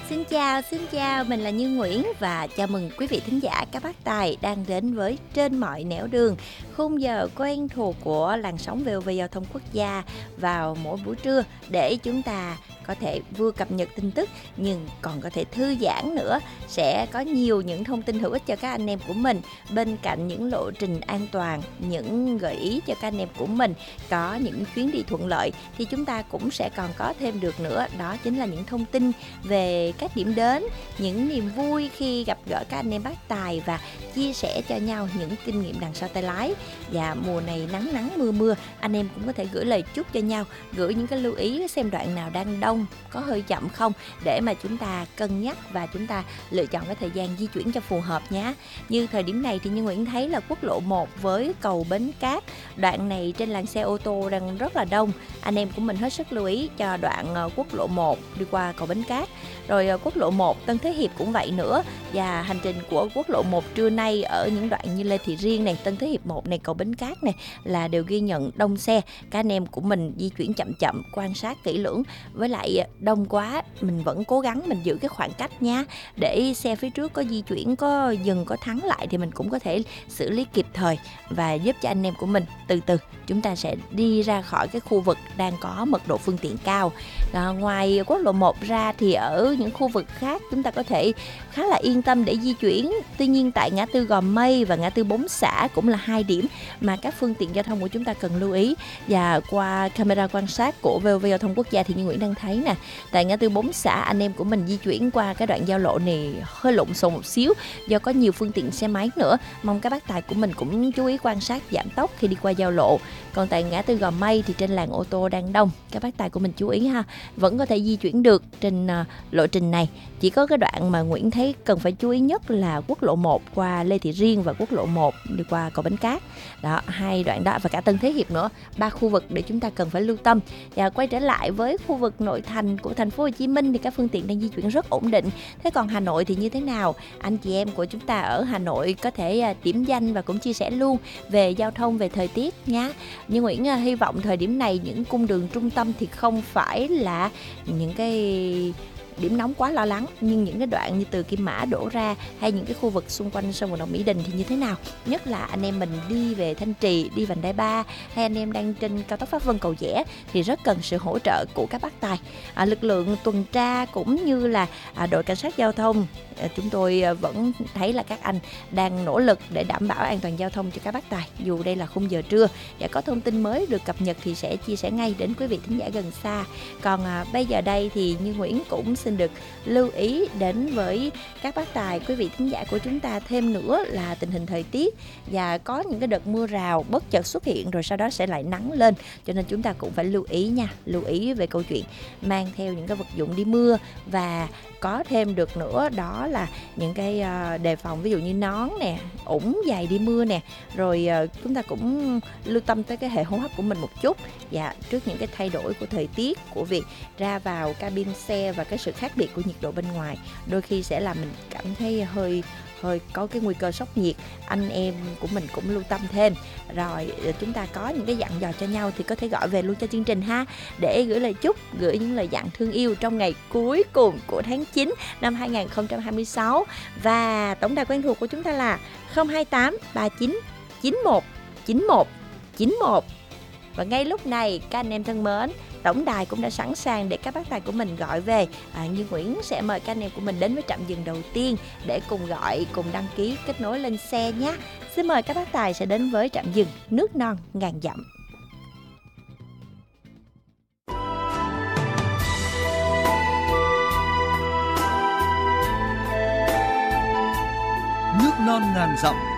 Xin chào, mình là Như Nguyễn và chào mừng quý vị thính giả các bác tài đang đến với Trên Mọi Nẻo Đường, khung giờ quen thuộc của làn sóng VOV Giao thông Quốc gia vào mỗi buổi trưa để chúng ta có thể vừa cập nhật tin tức nhưng còn có thể thư giãn nữa. Sẽ có nhiều những thông tin hữu ích cho các anh em của mình, bên cạnh những lộ trình an toàn, những gợi ý cho các anh em của mình có những chuyến đi thuận lợi, thì chúng ta cũng sẽ còn có thêm được nữa. Đó chính là những thông tin về các điểm đến, những niềm vui khi gặp gỡ các anh em bác tài và chia sẻ cho nhau những kinh nghiệm đằng sau tay lái. Và mùa này nắng nắng mưa mưa, anh em cũng có thể gửi lời chúc cho nhau, gửi những cái lưu ý xem đoạn nào đang đông, có hơi chậm không, để mà chúng ta cân nhắc và chúng ta lựa chọn cái thời gian di chuyển cho phù hợp nhé. Như thời điểm này thì Như Nguyễn thấy là quốc lộ 1 với cầu Bến Cát, đoạn này trên làn xe ô tô đang rất là đông. Anh em của mình hết sức lưu ý cho đoạn quốc lộ 1 đi qua cầu Bến Cát. Rồi quốc lộ 1 Tân Thế Hiệp cũng vậy nữa. Và hành trình của quốc lộ 1 trưa nay ở những đoạn như Lê Thị Riêng này, Tân Thế Hiệp 1 này, cầu Bến Cát này là đều ghi nhận đông xe. Các anh em của mình di chuyển chậm chậm, quan sát kỹ lưỡng. Với lại đông quá, mình vẫn cố gắng mình giữ cái khoảng cách nha, để xe phía trước có di chuyển, có dừng, có thắng lại thì mình cũng có thể xử lý kịp thời và giúp cho anh em của mình từ từ chúng ta sẽ đi ra khỏi cái khu vực đang có mật độ phương tiện cao. Ngoài quốc lộ 1 ra thì ở những khu vực khác chúng ta có thể khá là yên tâm để di chuyển. Tuy nhiên tại ngã tư Gò Mây và ngã tư Bốn Xã cũng là hai điểm mà các phương tiện giao thông của chúng ta cần lưu ý. Và qua camera quan sát của VOV Giao thông Quốc gia thì như Nguyễn đang thấy nè, tại ngã tư Bốn Xã anh em của mình di chuyển qua cái đoạn giao lộ này hơi lộn xộn một xíu do có nhiều phương tiện xe máy nữa. Mong các bác tài của mình cũng chú ý quan sát giảm tốc khi đi qua giao lộ. Còn tại ngã tư Gò Mây thì trên làn ô tô đang đông, các bác tài của mình chú ý ha, vẫn có thể di chuyển được trên lộ trình này. Chỉ có cái đoạn mà Nguyễn thấy cần phải chú ý nhất là quốc lộ 1 qua Lê Thị Riêng và quốc lộ 1 đi qua cầu Bến Cát. Đó, hai đoạn đó và cả Tân Thế Hiệp nữa, ba khu vực để chúng ta cần phải lưu tâm. Và quay trở lại với khu vực nội thành của thành phố Hồ Chí Minh thì các phương tiện đang di chuyển rất ổn định. Thế còn Hà Nội thì như thế nào? Anh chị em của chúng ta ở Hà Nội có thể điểm danh và cũng chia sẻ luôn về giao thông, về thời tiết nhé. Nhưng Nguyễn hy vọng thời điểm này những cung đường trung tâm thì không phải là những cái điểm nóng quá lo lắng, nhưng những cái đoạn như từ Kim Mã đổ ra hay những cái khu vực xung quanh sân vận động Mỹ Đình thì như thế nào? Nhất là anh em mình đi về Thanh Trì, đi vành đai 3 hay anh em đang trên cao tốc Pháp Vân Cầu Giẽ thì rất cần sự hỗ trợ của các bác tài. Lực lượng tuần tra cũng như là đội cảnh sát giao thông, chúng tôi vẫn thấy là các anh đang nỗ lực để đảm bảo an toàn giao thông cho các bác tài dù đây là khung giờ trưa. Và có thông tin mới được cập nhật thì sẽ chia sẻ ngay đến quý vị thính giả gần xa. Còn bây giờ đây thì Như Nguyễn cũng xin được lưu ý đến với các bác tài, quý vị thính giả của chúng ta thêm nữa là tình hình thời tiết, và có những cái đợt mưa rào bất chợt xuất hiện rồi sau đó sẽ lại nắng lên, cho nên chúng ta cũng phải lưu ý nha, lưu ý về câu chuyện mang theo những cái vật dụng đi mưa. Và có thêm được nữa đó là những cái đề phòng, ví dụ như nón nè, ủng giày đi mưa nè, rồi chúng ta cũng lưu tâm tới cái hệ hô hấp của mình một chút. Và trước những cái thay đổi của thời tiết, của việc ra vào cabin xe và cái sự khác biệt của nhiệt độ bên ngoài, đôi khi sẽ làm mình cảm thấy hơi có cái nguy cơ sốc nhiệt. Anh em của mình cũng lưu tâm thêm. Rồi chúng ta có những cái dặn dò cho nhau thì có thể gọi về luôn cho chương trình ha, để gửi lời chúc, gửi những lời dặn thương yêu trong ngày cuối cùng của tháng 9 năm 2026. Và tổng đài quen thuộc của chúng ta là 028 39 91 91 91. Và ngay lúc này các anh em thân mến, tổng đài cũng đã sẵn sàng để các bác tài của mình gọi về. Như Nguyễn sẽ mời các anh em của mình đến với trạm dừng đầu tiên để cùng gọi, cùng đăng ký kết nối lên xe nhé. Xin mời các bác tài sẽ đến với trạm dừng Nước Non Ngàn Dặm. Nước non ngàn dặm